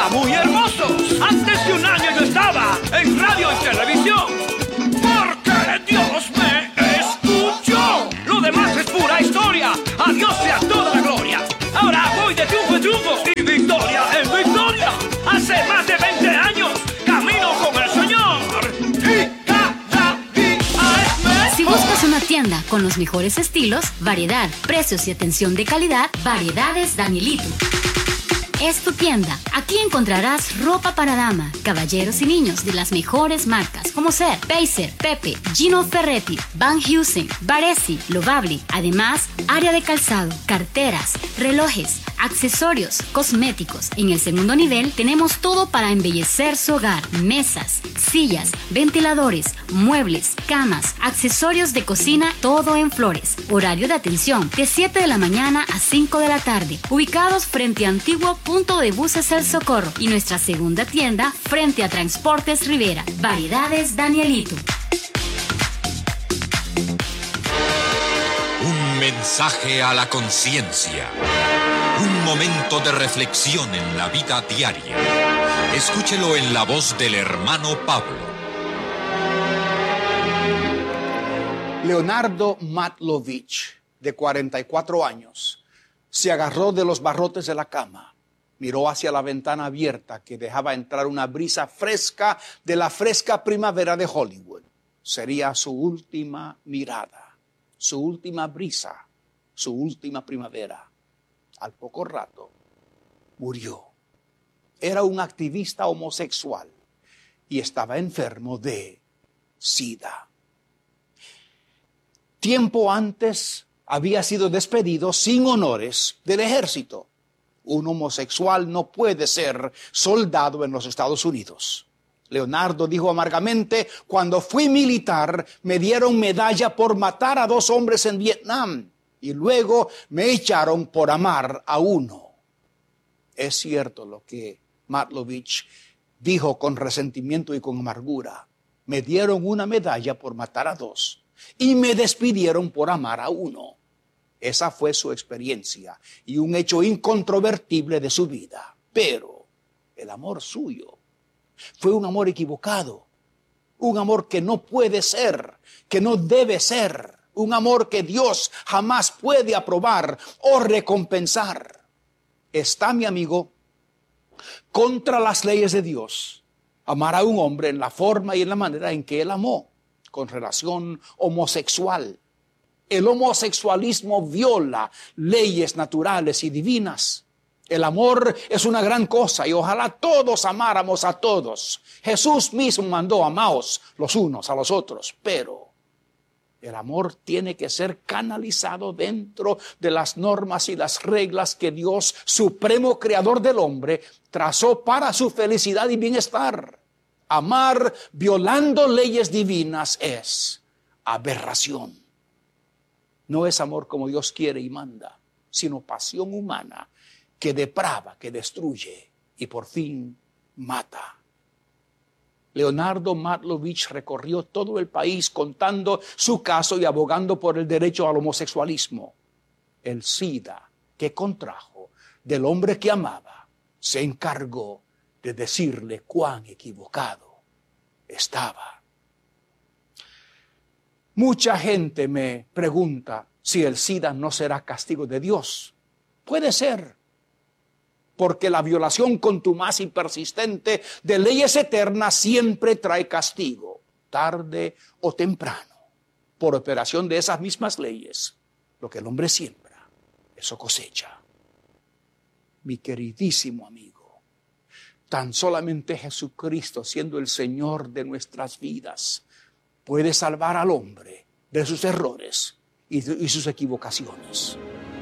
era muy hermoso. Antes de un año yo estaba en radio y televisión, porque Dios me escuchó. Lo demás es pura historia. A Dios sea toda la gloria. Ahora voy de triunfo en triunfo y victoria en victoria. Hace más de 20 años camino con el Señor. Y cada día es mejor. Si buscas una tienda con los mejores estilos, variedad, precios y atención de calidad, Variedades Danielito es tu tienda. Aquí encontrarás ropa para dama, caballeros y niños de las mejores marcas como ser Pacer, Pepe, Gino Ferretti, Van Heusen, Baresi, Lovable. Además, área de calzado, carteras, relojes, accesorios, cosméticos. En el segundo nivel tenemos todo para embellecer su hogar: mesas, sillas, ventiladores, muebles, camas, accesorios de cocina, todo en flores. Horario de atención de 7 de la mañana a 5 de la tarde. Ubicados frente a Antiguo Punto de Buses El Socorro y nuestra segunda tienda frente a Transportes Rivera. Variedades Danielito. Un mensaje a la conciencia. Un momento de reflexión en la vida diaria. Escúchelo en la voz del hermano Pablo. Leonardo Matlovich, de 44 años, se agarró de los barrotes de la cama. Miró hacia la ventana abierta que dejaba entrar una brisa fresca de la fresca primavera de Hollywood. Sería su última mirada, su última brisa, su última primavera. Al poco rato, murió. Era un activista homosexual y estaba enfermo de SIDA. Tiempo antes había sido despedido sin honores del ejército. Un homosexual no puede ser soldado en los Estados Unidos. Leonardo dijo amargamente: cuando fui militar me dieron medalla por matar a 2 hombres en Vietnam y luego me echaron por amar a uno. Es cierto lo que Matlovich dijo con resentimiento y con amargura. Me dieron una medalla por matar a 2 y me despidieron por amar a uno. Esa fue su experiencia y un hecho incontrovertible de su vida. Pero el amor suyo fue un amor equivocado, un amor que no puede ser, que no debe ser, un amor que Dios jamás puede aprobar o recompensar. Está, mi amigo, contra las leyes de Dios amar a un hombre en la forma y en la manera en que él amó, con relación homosexual. El homosexualismo viola leyes naturales y divinas. El amor es una gran cosa y ojalá todos amáramos a todos. Jesús mismo mandó: amaos los unos a los otros, pero el amor tiene que ser canalizado dentro de las normas y las reglas que Dios, supremo creador del hombre, trazó para su felicidad y bienestar. Amar violando leyes divinas es aberración. No es amor como Dios quiere y manda, sino pasión humana que deprava, que destruye y por fin mata. Leonardo Matlovich recorrió todo el país contando su caso y abogando por el derecho al homosexualismo. El SIDA que contrajo del hombre que amaba se encargó de decirle cuán equivocado estaba. Mucha gente me pregunta si el SIDA no será castigo de Dios. Puede ser, porque la violación contumaz y persistente de leyes eternas siempre trae castigo, tarde o temprano. Por operación de esas mismas leyes, lo que el hombre siembra, eso cosecha. Mi queridísimo amigo, tan solamente Jesucristo, siendo el Señor de nuestras vidas, puede salvar al hombre de sus errores y sus equivocaciones.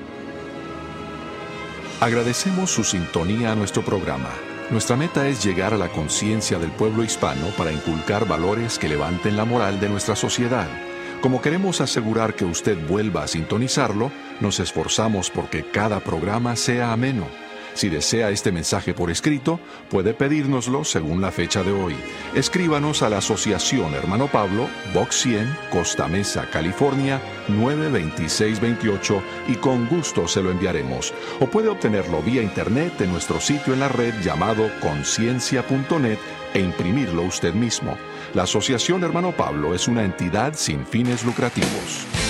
Agradecemos su sintonía a nuestro programa. Nuestra meta es llegar a la conciencia del pueblo hispano para inculcar valores que levanten la moral de nuestra sociedad. Como queremos asegurar que usted vuelva a sintonizarlo, nos esforzamos porque cada programa sea ameno. Si desea este mensaje por escrito, puede pedírnoslo según la fecha de hoy. Escríbanos a la Asociación Hermano Pablo, Box 100, Costa Mesa, California, 92628 y con gusto se lo enviaremos. O puede obtenerlo vía internet en nuestro sitio en la red llamado conciencia.net e imprimirlo usted mismo. La Asociación Hermano Pablo es una entidad sin fines lucrativos.